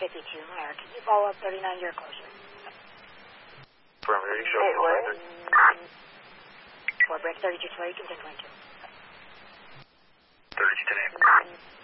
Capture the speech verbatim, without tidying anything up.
fifty-two. All right, can you follow up thirty-nine, you're closer. Affirmative, show Hey, four what? Four break thirty-two, sorry, you can take line two. thirty-two ten.